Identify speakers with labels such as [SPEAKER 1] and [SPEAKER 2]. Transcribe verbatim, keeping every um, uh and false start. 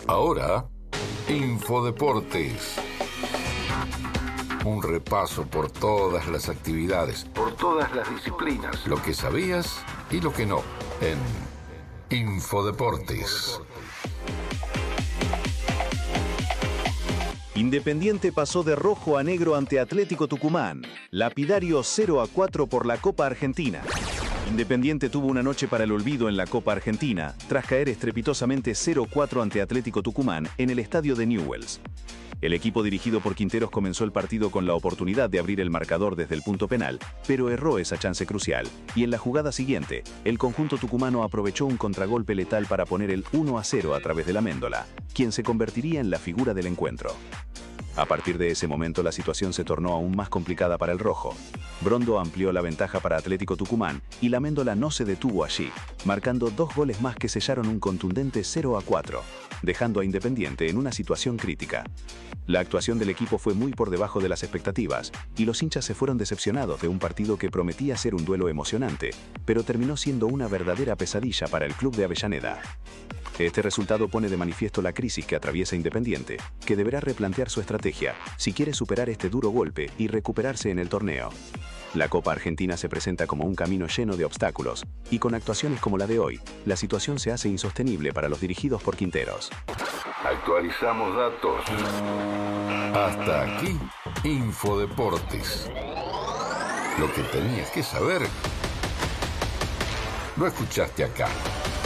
[SPEAKER 1] Ahora, Infodeportes. Un repaso por todas las actividades, por todas las disciplinas, lo que sabías y lo que no, en Infodeportes.
[SPEAKER 2] Independiente pasó de rojo a negro ante Atlético Tucumán. Lapidario cero a cuatro por la Copa Argentina. Independiente tuvo una noche para el olvido en la Copa Argentina, tras caer estrepitosamente cero a cuatro ante Atlético Tucumán en el estadio de Newell's. El equipo dirigido por Quinteros comenzó el partido con la oportunidad de abrir el marcador desde el punto penal, pero erró esa chance crucial, y en la jugada siguiente, el conjunto tucumano aprovechó un contragolpe letal para poner el uno a cero a través de la Méndola, quien se convertiría en la figura del encuentro. A partir de ese momento la situación se tornó aún más complicada para el rojo. Brondo amplió la ventaja para Atlético Tucumán y la Méndola no se detuvo allí, marcando dos goles más que sellaron un contundente cero a cuatro, dejando a Independiente en una situación crítica. La actuación del equipo fue muy por debajo de las expectativas y los hinchas se fueron decepcionados de un partido que prometía ser un duelo emocionante, pero terminó siendo una verdadera pesadilla para el club de Avellaneda. Este resultado pone de manifiesto la crisis que atraviesa Independiente, que deberá replantear su estrategia si quiere superar este duro golpe y recuperarse en el torneo. La Copa Argentina se presenta como un camino lleno de obstáculos, y con actuaciones como la de hoy, la situación se hace insostenible para los dirigidos por Quinteros.
[SPEAKER 1] Actualizamos datos. Hasta aquí, Infodeportes. Lo que tenías que saber, lo escuchaste acá.